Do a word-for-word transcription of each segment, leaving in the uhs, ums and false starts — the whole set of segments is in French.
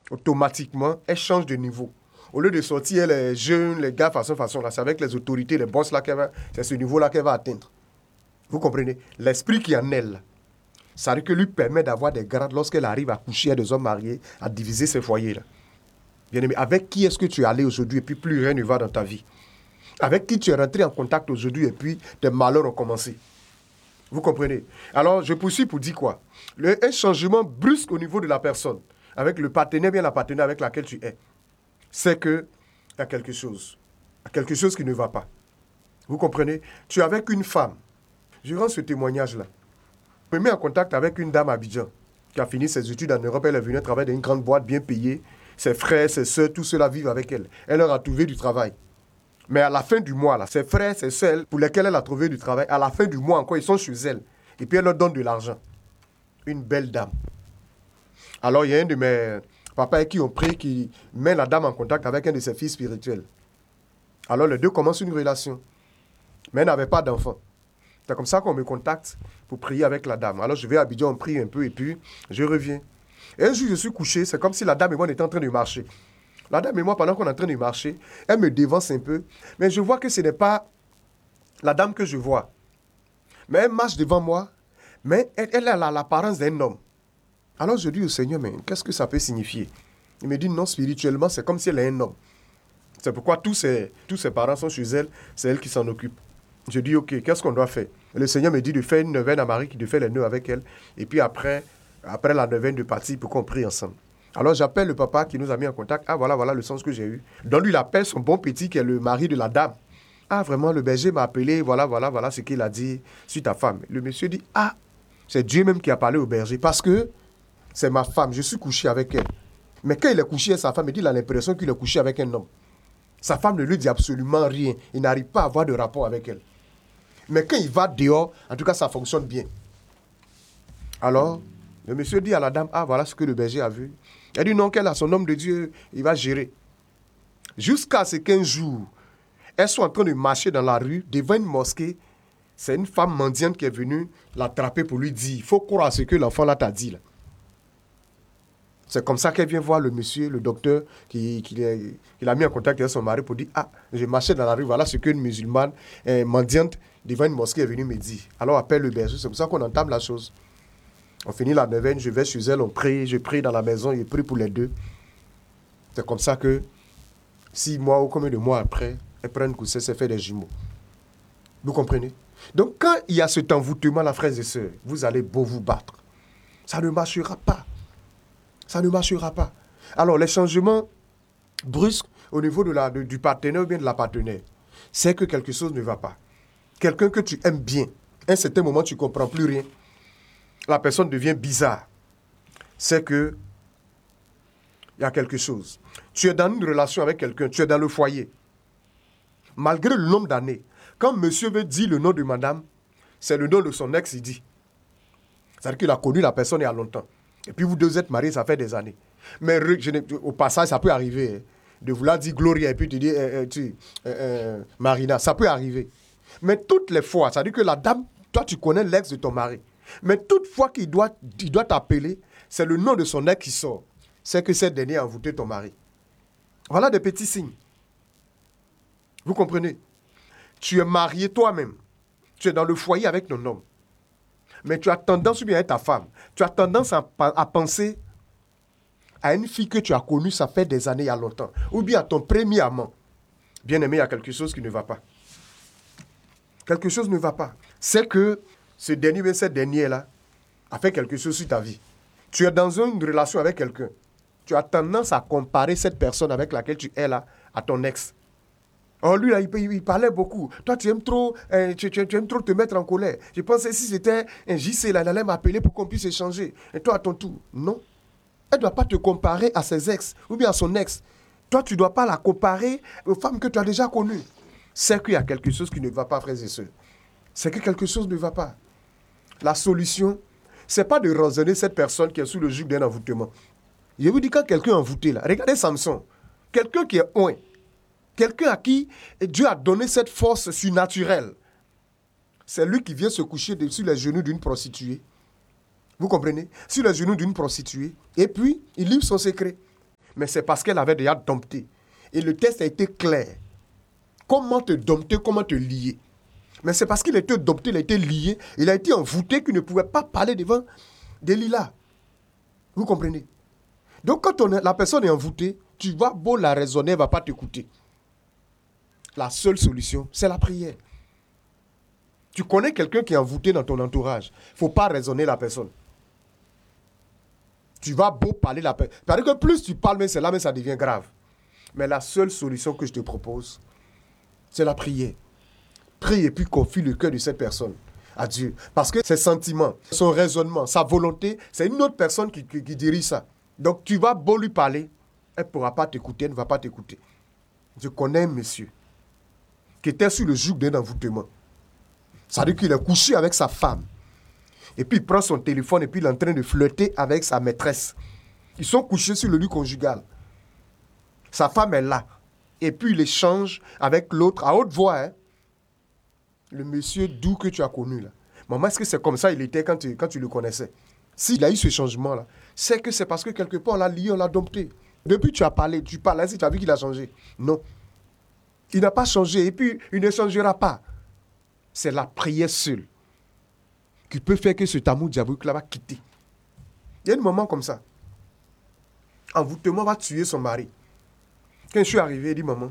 automatiquement, elle change de niveau. Au lieu de sortir les jeunes, les gars, façon, façon, là, c'est avec les autorités, les boss, là, qu'elle va, c'est ce niveau-là qu'elle va atteindre. Vous comprenez? L'esprit qui en elle, ça veut dire que lui permet d'avoir des grades lorsqu'elle arrive à coucher à des hommes mariés, à diviser ses foyers, là. Bien aimé, avec qui est-ce que tu es allé aujourd'hui et puis plus rien ne va dans ta vie? Avec qui tu es rentré en contact aujourd'hui et puis tes malheurs ont commencé? Vous comprenez? Alors, je poursuis pour dire quoi? Le, un changement brusque au niveau de la personne, avec le partenaire, bien la partenaire avec laquelle tu es, c'est qu'il y a quelque chose. Il y a quelque chose qui ne va pas. Vous comprenez? Tu es avec une femme. Je rends ce témoignage-là. Je me mets en contact avec une dame à Abidjan qui a fini ses études en Europe. Elle est venue travailler dans une grande boîte bien payée. Ses frères, ses soeurs, tous ceux-là vivent avec elle. Elle leur a trouvé du travail. Mais à la fin du mois, là, ses frères, ses soeurs, pour lesquels elle a trouvé du travail, à la fin du mois encore, ils sont chez elle. Et puis elle leur donne de l'argent. Une belle dame. Alors il y a un de mes papas qui ont pris, qui met la dame en contact avec un de ses fils spirituels. Alors les deux commencent une relation. Mais elle n'avait pas d'enfant. C'est comme ça qu'on me contacte pour prier avec la dame. Alors je vais à Abidjan, on prie un peu et puis je reviens. Et un jour, je suis couché, c'est comme si la dame et moi, on était en train de marcher. La dame et moi, pendant qu'on est en train de marcher, elle me dévance un peu. Mais je vois que ce n'est pas la dame que je vois. Mais elle marche devant moi, mais elle, elle a l'apparence d'un homme. Alors je dis au Seigneur, mais qu'est-ce que ça peut signifier? Il me dit, non, spirituellement, c'est comme si elle est un homme. C'est pourquoi tous ses, tous ses parents sont chez elle, c'est elle qui s'en occupe. Je dis, ok, qu'est-ce qu'on doit faire? Et le Seigneur me dit de faire une neuvaine à Marie, de faire les nœuds avec elle. Et puis après, après la neuvaine, de partir pour qu'on prie ensemble. Alors j'appelle le papa qui nous a mis en contact. Ah, voilà, voilà le sens que j'ai eu. Donc lui, il appelle son bon petit qui est le mari de la dame. Ah, vraiment, le berger m'a appelé. Voilà, voilà, voilà ce qu'il a dit sur ta femme. Le monsieur dit, ah, c'est Dieu même qui a parlé au berger. Parce que c'est ma femme, je suis couché avec elle. Mais quand il est couché avec sa femme, il dit qu'il a l'impression qu'il est couché avec un homme. Sa femme ne lui dit absolument rien. Il n'arrive pas à avoir de rapport avec elle. Mais quand il va dehors, en tout cas, ça fonctionne bien. Alors, le monsieur dit à la dame, ah, voilà ce que le berger a vu. Elle dit non, qu'elle a son homme de Dieu, il va gérer. Jusqu'à ce qu'un jour, elles sont en train de marcher dans la rue, devant une mosquée. C'est une femme mendiante qui est venue l'attraper pour lui dire, il faut croire à ce que l'enfant là t'a dit. Là. C'est comme ça qu'elle vient voir le monsieur, le docteur, qui, qui, qui l'a mis en contact avec son mari pour dire, ah, j'ai marché dans la rue, voilà ce qu'une musulmane euh, mendiante devant une mosquée est venue me dire. Alors appelle le berger, c'est comme ça qu'on entame la chose. On finit la neuvaine, je vais chez elle, on prie, je prie dans la maison, je prie pour les deux. C'est comme ça que, six mois ou combien de mois après, elles prennent coucher, c'est fait des jumeaux. Vous comprenez? Donc quand il y a cet envoûtement, la frères et sœurs, vous allez beau vous battre. Ça ne marchera pas. Ça ne marchera pas. Alors, les changements brusques au niveau de la, de, du partenaire ou bien de la partenaire, c'est que quelque chose ne va pas. Quelqu'un que tu aimes bien, à un certain moment, tu ne comprends plus rien. La personne devient bizarre. C'est que il y a quelque chose. Tu es dans une relation avec quelqu'un, tu es dans le foyer. Malgré le nombre d'années, quand monsieur veut dire le nom de madame, c'est le nom de son ex, il dit. C'est-à-dire qu'il a connu la personne il y a longtemps. Et puis vous deux êtes mariés, ça fait des années. Mais je, au passage, ça peut arriver. Hein, de vouloir dire Gloria et puis tu dis euh, euh, tu, euh, euh, Marina, ça peut arriver. Mais toutes les fois, ça veut dire que la dame, toi tu connais l'ex de ton mari. Mais toute fois qu'il doit, il doit t'appeler, c'est le nom de son ex qui sort. C'est que cette dernière a envoûté ton mari. Voilà des petits signes. Vous comprenez? Tu es marié toi-même. Tu es dans le foyer avec ton homme. Mais tu as tendance, ou bien avec ta femme, tu as tendance à, à penser à une fille que tu as connue, ça fait des années, il y a longtemps. Ou bien à ton premier amant. Bien aimé, il y a quelque chose qui ne va pas. Quelque chose ne va pas. C'est que ce dernier, bien cette dernière-là, a fait quelque chose sur ta vie. Tu es dans une relation avec quelqu'un. Tu as tendance à comparer cette personne avec laquelle tu es là à ton ex. Oh, lui, là, il, il parlait beaucoup. Toi, tu aimes trop, euh, tu, tu, tu aimes trop te mettre en colère. Je pensais si c'était un J C, là, il allait m'appeler pour qu'on puisse échanger. Et toi, à ton tour, non. Elle ne doit pas te comparer à ses ex ou bien à son ex. Toi, tu ne dois pas la comparer aux femmes que tu as déjà connues. C'est qu'il y a quelque chose qui ne va pas, frères et sœurs. C'est que quelque chose ne va pas. La solution, ce n'est pas de raisonner cette personne qui est sous le joug d'un envoûtement. Je vous dis, quand quelqu'un est envoûté, là, regardez Samson. Quelqu'un qui est oint. Quelqu'un à qui Dieu a donné cette force surnaturelle. C'est lui qui vient se coucher sur les genoux d'une prostituée. Vous comprenez? Sur les genoux d'une prostituée. Et puis, il livre son secret. Mais c'est parce qu'elle avait déjà dompté. Et le test a été clair. Comment te dompter, comment te lier. Mais c'est parce qu'il a été dompté, il a été lié, il a été envoûté qu'il ne pouvait pas parler devant Delilah. Vous comprenez? Donc quand on est, la personne est envoûtée, tu vas beau la raisonner, elle ne va pas t'écouter. La seule solution, c'est la prière. Tu connais quelqu'un qui est envoûté dans ton entourage. Il ne faut pas raisonner la personne. Tu vas beau parler la personne. Parce que plus tu parles, mais c'est là, mais ça devient grave. Mais la seule solution que je te propose, c'est la prière. Prie et puis confie le cœur de cette personne à Dieu. Parce que ses sentiments, son raisonnement, sa volonté, c'est une autre personne qui, qui, qui dirige ça. Donc tu vas beau lui parler, elle ne pourra pas t'écouter, elle ne va pas t'écouter. Je connais un monsieur qui était sur le joug d'un envoûtement. Ça veut dire qu'il est couché avec sa femme. Et puis il prend son téléphone et puis il est en train de flirter avec sa maîtresse. Ils sont couchés sur le lit conjugal. Sa femme est là. Et puis il échange avec l'autre à haute voix. Hein? Le monsieur doux que tu as connu là. Maman, est-ce que c'est comme ça il était quand tu, quand tu le connaissais? S'il a eu ce changement-là, c'est que c'est parce que quelque part on l'a lié, on l'a dompté. Depuis tu as parlé, tu parles, ainsi tu as vu qu'il a changé. Non. Il n'a pas changé et puis il ne changera pas. C'est la prière seule qui peut faire que cet amour diabolique-là va quitter. Il y a un moment comme ça. Envoûtement va tuer son mari. Quand je suis arrivé, il dit, maman,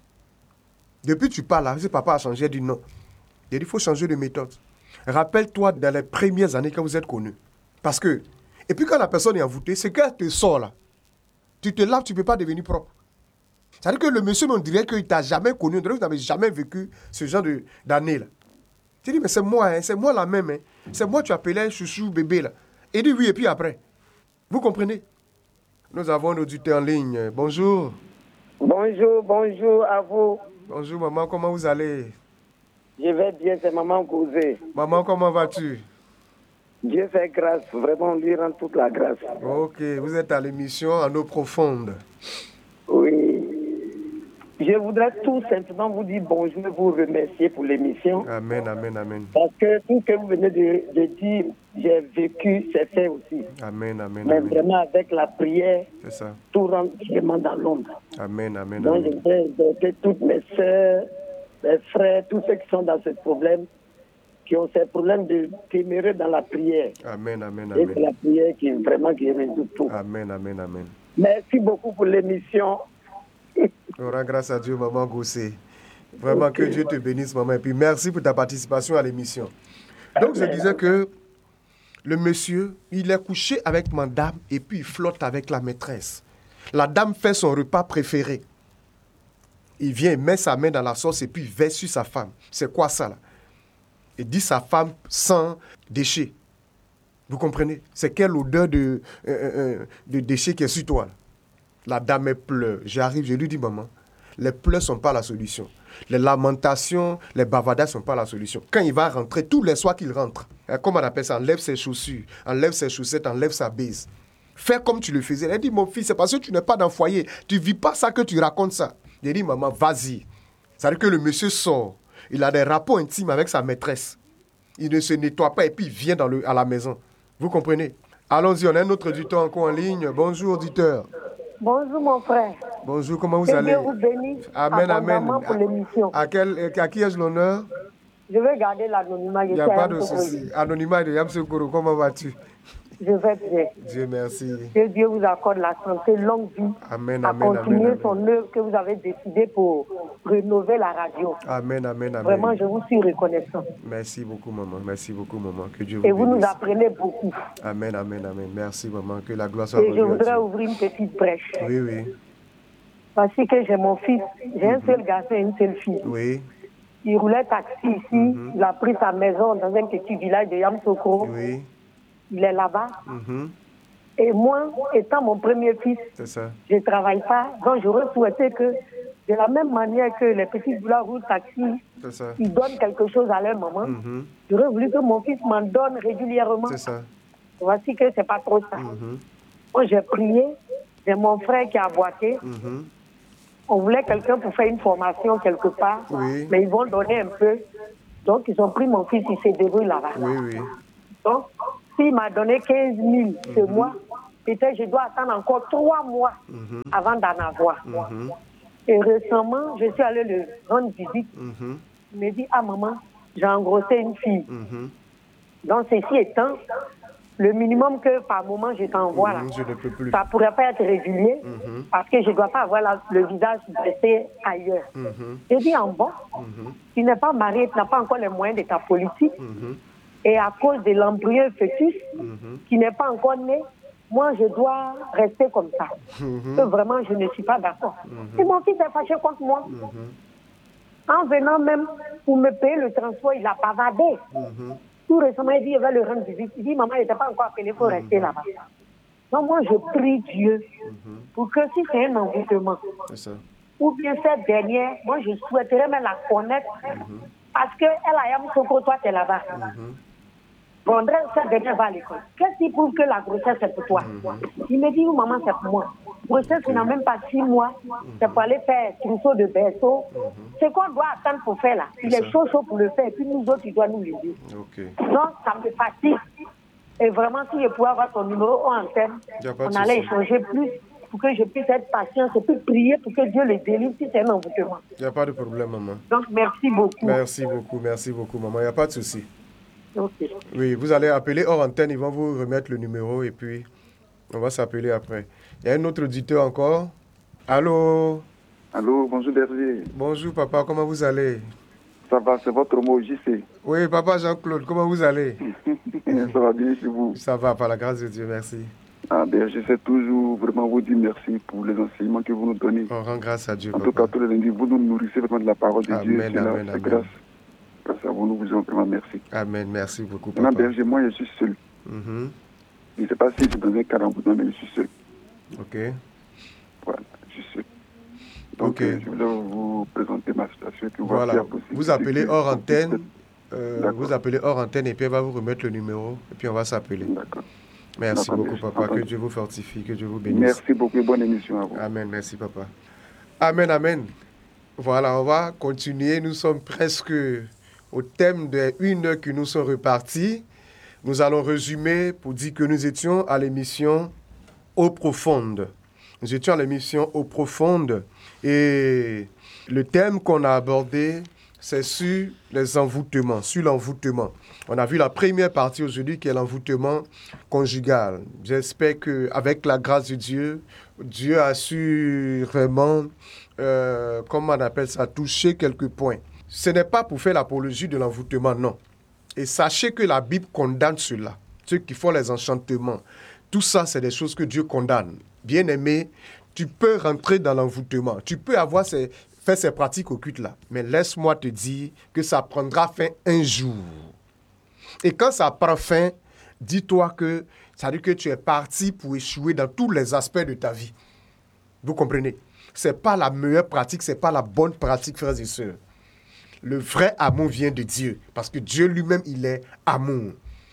depuis que tu parles là, si papa a changé, il dit non. Il dit, il faut changer de méthode. Rappelle-toi dans les premières années quand vous êtes connus. Parce que, et puis quand la personne est envoûtée, c'est qu'elle te sort là. Tu te laves, tu ne peux pas devenir propre. C'est-à-dire que le monsieur, on dirait qu'il ne t'a jamais connu, on dirait que tu n'avais jamais vécu ce genre de, d'année là. Tu dis, mais c'est moi, hein, c'est moi la même. Hein. C'est moi, tu appelais chouchou bébé là. Il dit oui, et puis après. Vous comprenez? Nous avons un auditeur en ligne. Bonjour. Bonjour, bonjour à vous. Bonjour maman, comment vous allez? Je vais bien, c'est maman Causé. Maman, comment vas-tu? Dieu fait grâce, vraiment lui rend toute la grâce. Ok, vous êtes à l'émission En eau profonde. Oui. Je voudrais tout simplement vous dire bonjour et vous remercier pour l'émission. Amen, amen, amen. Parce que tout ce que vous venez de, de dire, j'ai vécu, c'est fait aussi. Amen, amen, Mais amen. vraiment avec la prière, C'est ça. tout rentre vraiment dans l'ombre. Amen, amen, Donc amen. je voudrais exhorter toutes mes soeurs, mes frères, tous ceux qui sont dans ce problème, qui ont ces problèmes de téméreux dans la prière. Amen, amen, Et c'est amen. la prière qui vraiment qui résout tout. Amen, amen, amen. Merci beaucoup pour l'émission. On rend grâce à Dieu, maman Gossé. Vraiment que Dieu te bénisse, maman. Et puis merci pour ta participation à l'émission. Donc je disais que le monsieur, il est couché avec madame et puis il flotte avec la maîtresse. La dame fait son repas préféré. Il vient, il met sa main dans la sauce et puis il verse sur sa femme. C'est quoi ça là? Il dit sa femme sans déchets. Vous comprenez? C'est quelle odeur de, euh, euh, de déchets qui est sur toi là? La dame elle pleure. J'arrive, je lui dis, maman, les pleurs ne sont pas la solution. Les lamentations, les bavardages ne sont pas la solution. Quand il va rentrer, tous les soirs qu'il rentre, hein, comment on appelle ça, enlève ses chaussures, enlève ses chaussettes, enlève sa bise. Fais comme tu le faisais. Elle dit, mon fils, c'est parce que tu n'es pas dans le foyer. Tu ne vis pas ça que tu racontes ça. Il dit, maman, vas-y. Ça veut dire que le monsieur sort. Il a des rapports intimes avec sa maîtresse. Il ne se nettoie pas et puis il vient dans le, à la maison. Vous comprenez? Allons-y, on a un autre auditeur encore en ligne. Bonjour, auditeur. Bonjour mon frère. Bonjour, comment vous Que allez? Dieu vous bénisse Amen, amen. abondamment pour l'émission. À, quel, à qui ai-je l'honneur? Je vais garder l'anonymat. Il n'y a pas de souci. Anonymat de Yamsekoro, comment vas-tu? Je vais bien. Dieu merci. Que Dieu vous accorde la santé, longue vie. Amen, à amen, continuer amen, son amen. œuvre que vous avez décidé pour rénover la radio. Amen, amen, amen. Vraiment, je vous suis reconnaissant. Merci beaucoup, maman. Merci beaucoup, maman. Que Dieu vous Et vous nous bénisse. apprenez beaucoup. Amen, amen, amen. Merci, maman. Que la gloire soit Et je revenue à voudrais Dieu. ouvrir une petite brèche. Oui, oui. Parce que j'ai mon fils. J'ai un seul garçon et une seule fille. Oui, Il roulait taxi ici. Il a pris sa maison dans un petit village de Yamsokro. oui. Il est là-bas. Mhm. Et moi, étant mon premier fils, C'est ça. je ne travaille pas. Donc, j'aurais souhaité que, de la même manière que les petits boulards roulent taxi, C'est ça. ils donnent quelque chose à leur maman. Mhm. J'aurais voulu que mon fils m'en donne régulièrement. C'est ça. Voici que ce n'est pas trop ça. Mhm. Moi, j'ai prié. J'ai mon frère qui a boité. Mhm. On voulait quelqu'un pour faire une formation quelque part. Oui. Mais ils vont donner un peu. Donc, ils ont pris mon fils, il s'est débrouillé là-bas. Oui, oui. Donc, s'il m'a donné quinze mille ce mois, peut-être je dois attendre encore trois mois mm-hmm. avant d'en avoir. Mm-hmm. Et récemment, je suis allée le rendre visite. Mm-hmm. Il me dit, ah maman, j'ai engrossé une fille. Mm-hmm. Donc, ceci étant, le minimum que par moment je t'envoie mm-hmm, là, je ne peux plus. Ça ne pourrait pas être régulier mm-hmm. parce que je ne dois pas avoir la, le visage dressé ailleurs. Mm-hmm. Je dis en bon, mm-hmm. tu n'es pas marié, tu n'as pas encore les moyens de ta politique. Mm-hmm. Et à cause de l'embryon fœtus mm-hmm. qui n'est pas encore né, moi je dois rester comme ça. Mm-hmm. Que vraiment je ne suis pas d'accord. Mm-hmm. Et mon fils est fâché contre moi. Mm-hmm. En venant même pour me payer le transport, il a bavardé. Mm-hmm. Tout récemment, il dit, il va le rendre visite. Il dit, maman, il n'était pas encore appelé, il faut mm-hmm. rester là-bas. Donc moi, je prie Dieu mm-hmm. pour que si c'est un envoûtement, ou bien cette dernière, moi, je souhaiterais même la connaître mm-hmm. parce qu'elle a Yam Soko, toi, tu es là-bas. Mm-hmm. Bon, cette dernière va à l'école. Qu'est-ce qui prouve que la grossesse, c'est pour toi mm-hmm. Il me dit, oui, maman, c'est pour moi. Grossesse, il n'a même pas six mois. Mm-hmm. C'est pour aller faire trousseau de berceau. Mm-hmm. C'est qu'on doit attendre pour faire là. Il est chaud, chaud pour le faire. Et puis nous autres, il doit nous l'aider. Okay. Donc, ça me fatigue. Et vraiment, si je pouvais avoir ton numéro en antenne, on allait échanger plus pour que je puisse être patient et puis prier pour que Dieu le délivre si c'est un envoûtement. Il n'y a pas de problème, maman. Donc, merci beaucoup. Merci beaucoup, merci beaucoup, maman. Il n'y a pas de souci. Okay. Oui, vous allez appeler hors antenne, ils vont vous remettre le numéro et puis on va s'appeler après. Il y a un autre auditeur encore. Allô? Allô, bonjour Berger. Bonjour papa, comment vous allez? Ça va, c'est votre mot, J C. Oui, papa Jean-Claude, comment vous allez? Ça va bien chez vous? Ça va, par la grâce de Dieu, merci. Ah, Berger, c'est toujours vraiment vous dire merci pour les enseignements que vous nous donnez. On rend grâce à Dieu, En papa. tout cas, tous les lundis, vous nous nourrissez vraiment de la parole de amen, Dieu. Amen, amen, amen. Grâce. Grâce à vous, nous vous disons vraiment merci. Amen, merci beaucoup, papa. Maintenant, Berger, moi, je suis seul. Mm-hmm. Je ne sais pas si c'est dans un cas d'emboutement, mais je suis seul. Ok. Voilà, je suis seul. Donc, okay. euh, je voulais vous présenter ma situation. Que voilà. Vous appelez hors antenne. Euh, vous appelez hors antenne et puis elle va vous remettre le numéro et puis on va s'appeler. D'accord. Merci D'accord, beaucoup, papa. Entendu. Que Dieu vous fortifie, que Dieu vous bénisse. Merci beaucoup et bonne émission à vous. Amen, merci, papa. Amen, amen. Voilà, on va continuer. Nous sommes presque au thème de une heure que nous sommes repartis. Nous allons résumer pour dire que nous étions à l'émission Eau profonde. Nous étions à l'émission Eau profonde et le thème qu'on a abordé, c'est sur les envoûtements, sur l'envoûtement. On a vu la première partie aujourd'hui qui est l'envoûtement conjugal. J'espère qu'avec la grâce de Dieu, Dieu a su vraiment, euh, comment on appelle ça, toucher quelques points. Ce n'est pas pour faire l'apologie de l'envoûtement, non. Et sachez que la Bible condamne cela. Ceux qui font les enchantements. Tout ça, c'est des choses que Dieu condamne. Bien-aimé, tu peux rentrer dans l'envoûtement. Tu peux avoir ces, faire ces pratiques occultes-là. Mais laisse-moi te dire que ça prendra fin un jour. Et quand ça prend fin, dis-toi que ça veut dire que tu es parti pour échouer dans tous les aspects de ta vie. Vous comprenez? Ce n'est pas la meilleure pratique, ce n'est pas la bonne pratique, frères et sœurs. Le vrai amour vient de Dieu, parce que Dieu lui-même, il est amour.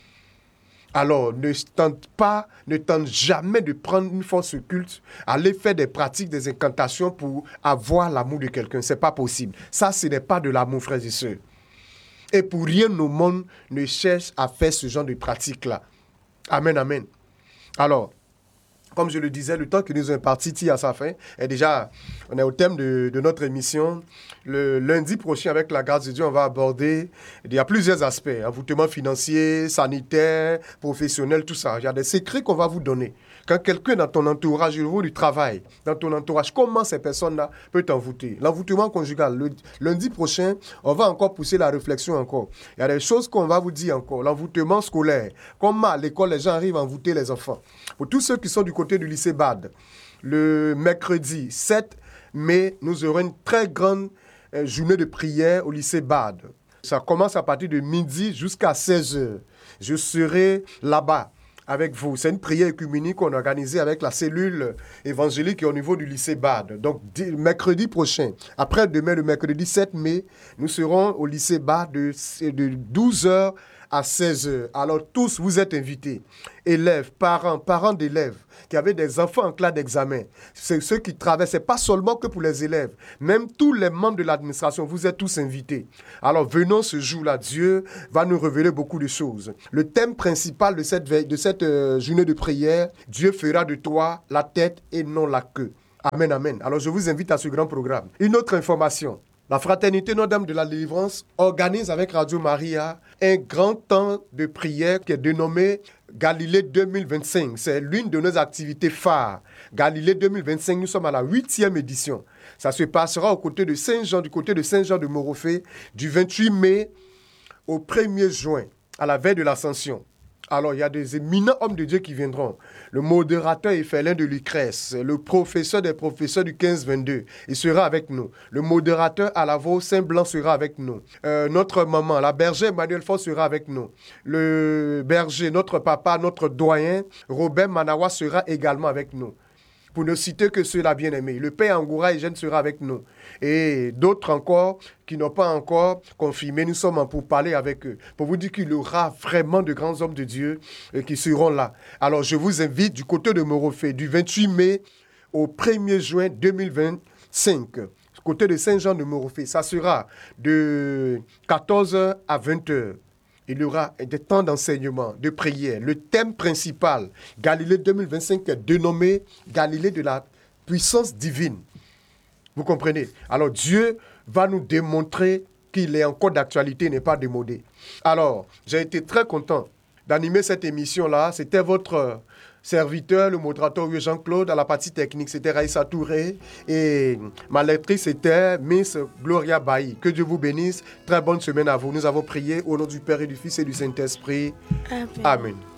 Alors, ne tente pas, ne tente jamais de prendre une force occulte, aller faire des pratiques, des incantations pour avoir l'amour de quelqu'un. Ce n'est pas possible. Ça, ce n'est pas de l'amour, frères et sœurs. Et pour rien au monde ne cherche à faire ce genre de pratique-là. Amen, amen. Alors, comme je le disais, le temps que nous avons parti tire à sa fin. Et déjà, on est au thème de, de notre émission. Le lundi prochain, avec la grâce de Dieu, on va aborder, il y a plusieurs aspects, envoûtement financier, sanitaire, professionnel, tout ça. Il y a des secrets qu'on va vous donner. Quand quelqu'un dans ton entourage, au niveau du travail, dans ton entourage, comment ces personnes-là peuvent t'envoûter? L'envoûtement conjugal, le lundi prochain, on va encore pousser la réflexion encore. Il y a des choses qu'on va vous dire encore. L'envoûtement scolaire, comment à l'école, les gens arrivent à envoûter les enfants. Pour tous ceux qui sont du côté du lycée Bad, le mercredi sept mai, nous aurons une très grande euh, journée de prière au lycée Bad. Ça commence à partir de midi jusqu'à seize heures. Je serai là-bas avec vous. C'est une prière œcuménique qu'on a organisée avec la cellule évangélique au niveau du lycée Bad. Donc, mercredi prochain, après-demain, le mercredi sept mai, nous serons au lycée Bad de, de douze heures à seize heures. Alors tous, vous êtes invités. Élèves, parents, parents d'élèves qui avaient des enfants en classe d'examen. C'est ceux qui traversent. Ce n'est pas seulement que pour les élèves. Même tous les membres de l'administration, vous êtes tous invités. Alors venons ce jour-là. Dieu va nous révéler beaucoup de choses. Le thème principal de cette, veille, de cette euh, journée de prière, Dieu fera de toi la tête et non la queue. Amen, amen. Alors je vous invite à ce grand programme. Une autre information. La Fraternité Notre-Dame de la Délivrance organise avec Radio Maria un grand temps de prière qui est dénommé Galilée deux mille vingt-cinq. C'est l'une de nos activités phares. Galilée deux mille vingt-cinq, nous sommes à la huitième édition. Ça se passera aux côtés de Saint-Jean, du côté de Saint-Jean de Morofé, du vingt-huit mai au premier juin, à la veille de l'Ascension. Alors, il y a des éminents hommes de Dieu qui viendront. Le modérateur Éphelin de Lucrèce, le professeur des professeurs du quinze vingt-deux, il sera avec nous. Le modérateur Alavo Saint-Blanc sera avec nous. Euh, notre maman, la bergère Emmanuel Fort sera avec nous. Le berger, notre papa, notre doyen, Robert Manawa sera également avec nous. Pour ne citer que ceux-là bien-aimés. Le père Angoura Eugène sera avec nous. Et d'autres encore qui n'ont pas encore confirmé, nous sommes pour parler avec eux. Pour vous dire qu'il y aura vraiment de grands hommes de Dieu qui seront là. Alors je vous invite du côté de Morofé, du vingt-huit mai au premier juin deux mille vingt-cinq. Du côté de Saint-Jean de Morofé, ça sera de quatorze heures à vingt heures. Il y aura des temps d'enseignement, de prière. Le thème principal, Galilée deux mille vingt-cinq, est dénommé Galilée de la puissance divine. Vous comprenez? Alors Dieu va nous démontrer qu'il est encore d'actualité, il n'est pas démodé. Alors, j'ai été très content d'animer cette émission-là. C'était votre serviteur, le modérateur Jean-Claude. À la partie technique, c'était Raïssa Touré. Et ma lectrice, c'était Miss Gloria Bailly. Que Dieu vous bénisse. Très bonne semaine à vous. Nous avons prié au nom du Père et du Fils et du Saint-Esprit. Amen. Amen.